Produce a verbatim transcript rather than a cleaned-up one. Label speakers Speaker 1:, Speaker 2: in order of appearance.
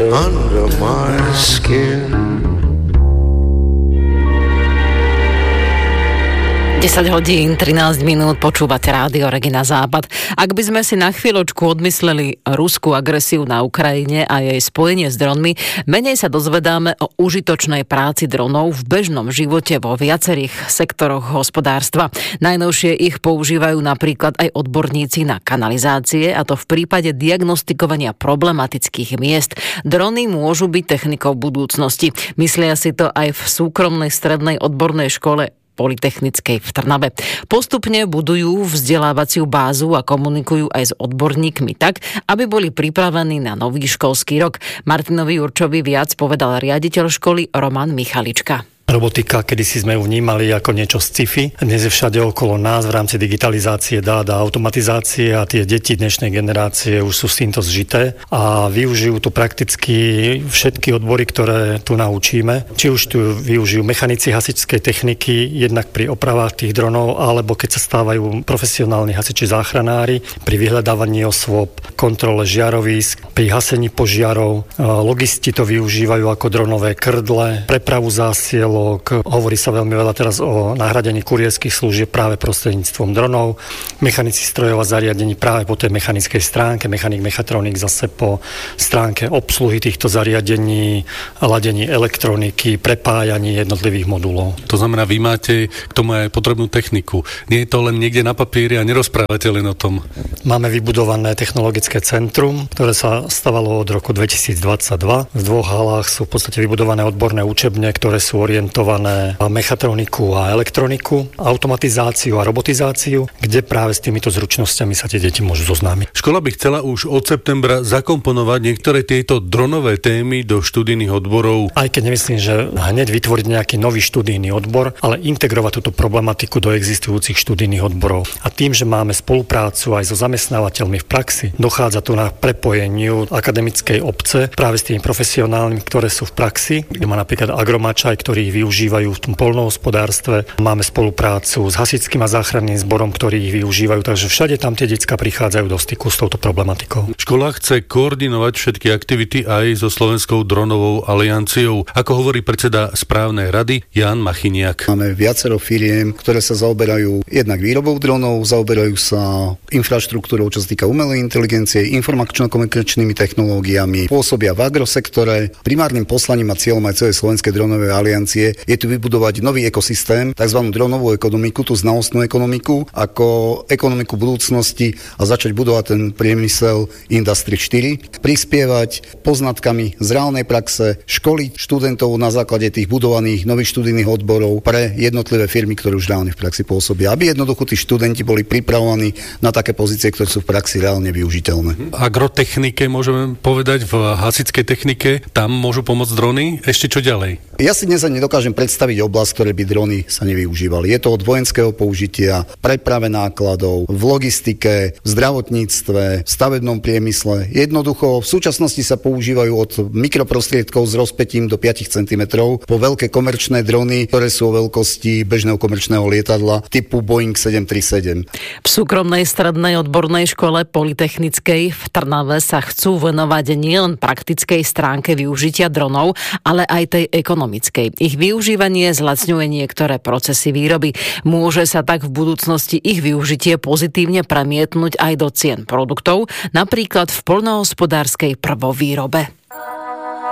Speaker 1: under my skin.
Speaker 2: desať hodín, trinásť minút, počúvate Rádio Regina Západ. Ak by sme si na chvíľočku odmysleli ruskú agresiu na Ukrajine a jej spojenie s dronmi, menej sa dozvedáme o užitočnej práci dronov v bežnom živote vo viacerých sektoroch hospodárstva. Najnovšie ich používajú napríklad aj odborníci na kanalizácie, a to v prípade diagnostikovania problematických miest. Drony môžu byť technikou budúcnosti. Myslia si to aj v súkromnej strednej odbornej škole Polytechnickej v Trnave. Postupne budujú vzdelávaciu bázu a komunikujú aj s odborníkmi tak, aby boli pripravení na nový školský rok. Martinovi Jurčovi viac povedal riaditeľ školy Roman Michalička.
Speaker 3: Robotika, kedysi sme ju vnímali ako niečo z sci-fi. Dnes je všade okolo nás v rámci digitalizácie, dát a automatizácie a tie deti dnešnej generácie už sú s týmto zžité a využijú tu prakticky všetky odbory, ktoré tu naučíme. Či už tu využijú mechanici hasičskej techniky, jednak pri opravách tých dronov, alebo keď sa stávajú profesionálni hasiči záchranári pri vyhľadávaní osôb, kontrole žiarovísk, pri hasení požiarov. Logisti to využívajú ako dronové krdle, prepravu zásiel. Hovorí sa veľmi veľa teraz o nahradení kurierských služieb práve prostredníctvom dronov, mechanici strojov a zariadení práve po tej mechanickej stránke, mechanik, mechatronik zase po stránke obsluhy týchto zariadení, ladení elektroniky, prepájaní jednotlivých modulov.
Speaker 4: To znamená, vy máte k tomu aj potrebnú techniku. Nie je to len niekde na papieri a nerozprávate len o tom.
Speaker 3: Máme vybudované technologické centrum, ktoré sa stavalo od roku dvetisícdvadsaťdva. V dvoch halách sú v podstate vybudované odborné učebne, ktoré sú orientované mechatroniku a elektroniku, automatizáciu a robotizáciu, kde práve s týmito zručnosťami sa tie deti môžu zoznámiť.
Speaker 4: Škola by chcela už od septembra zakomponovať niektoré tieto dronové témy do študijných odborov.
Speaker 3: Aj keď nemyslím, že hneď vytvoriť nejaký nový študijný odbor, ale integrovať túto problematiku do existujúcich študijných odborov. A tým, že máme spoluprácu aj so zamestnávateľmi v praxi, dochádza tu na prepojeniu akademickej obce práve s tými profesionálnymi, ktoré sú v praxi, kde má napríklad agromačaj, ktorý ich využívajú v tom poľnohospodárstve. Máme spoluprácu s hasičským a záchranným zborom, ktorí ich využívajú, takže všade tam tie decká prichádzajú do styku s touto problematikou.
Speaker 4: Škola chce koordinovať všetky aktivity aj so Slovenskou dronovou alianciou, ako hovorí predseda správnej rady Ján Machiniak.
Speaker 5: Máme viacero firiem, ktoré sa zaoberajú jednak výrobou dronov, zaoberajú sa infraštruktúrou, čo sa týka umelej inteligencie, informačno-komunikačnými technológiami, pôsobia v agrosektore. Primárnym poslaním a cieľom aj celej Slovenskej dronovej aliancie je tu vybudovať nový ekosystém, tzv. Dronovú ekonomiku, tú znalostnú ekonomiku, ako ekonomiku budúcnosti a začať budovať ten priemysel Industry štyri, prispievať poznatkami z reálnej praxe, školiť študentov na základe tých budovaných nových študijných odborov pre jednotlivé firmy, ktoré už reálne v praxi pôsobia, aby jednoducho tí študenti boli pripravovaní na také pozície, ktoré sú v praxi reálne využiteľné.
Speaker 4: Agrotechnike môžeme povedať, v hasičskej technike, tam môžu pomôcť drony. Ešte čo ďalej?
Speaker 5: Ja si dnes ani nedokážem predstaviť oblasť, ktoré by drony sa nevyužívali. Je to od vojenského použitia, preprave nákladov, v logistike, v zdravotníctve, v stavebnom priemysle. Jednoducho v súčasnosti sa používajú od mikroprostriedkov s rozpätím do päť centimetrov po veľké komerčné drony, ktoré sú o veľkosti bežného komerčného lietadla typu Boeing sedem tri sedem.
Speaker 2: V súkromnej strednej odbornej škole Polytechnickej v Trnave sa chcú venovať nielen praktickej stránke využitia dronov, ale aj tej ekonomickej. Ich využívanie zlacňuje niektoré procesy výroby. Môže sa tak v budúcnosti ich využitie pozitívne premietnúť aj do cien produktov, napríklad v poľnohospodárskej prvovýrobe.